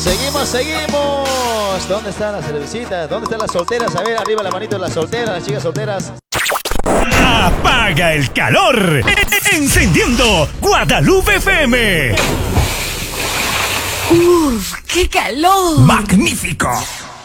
Seguimos. ¿Dónde están las cervecitas? ¿Dónde están las solteras? A ver, arriba la manito de las solteras, las chicas solteras. Apaga el calor. Encendiendo Guadalupe FM. ¡Uf! ¡Qué calor! ¡Magnífico!